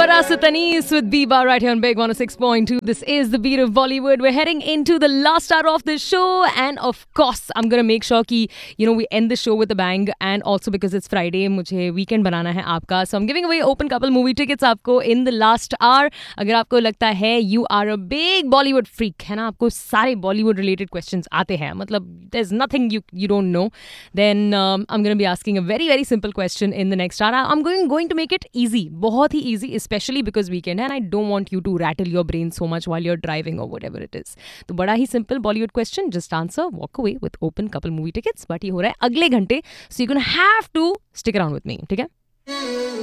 Farasat Anis with Biba right here on Big 106.2. This is the beat of Bollywood. We're heading into the last hour of the show, and of course, I'm gonna make sure कि we end the show with a bang. And also because it's Friday, मुझे weekend बनाना है आपका. So I'm giving away open couple movie tickets आपको in the last hour. अगर आपको लगता है you are a big Bollywood freak, है ना, आपको सारे Bollywood related questions आते हैं, मतलब there's nothing you don't know, then I'm gonna be asking a very very simple question in the next hour. I'm going to make it easy, बहुत ही easy, especially because weekend है, and I don't want you to rattle your brain so much while you're driving or whatever it is. तो बड़ा ही simple Bollywood question, just answer, walk away with open couple movie tickets. But ये हो रहा है अगले घंटे, so you're gonna have to stick around with me, ठीक है?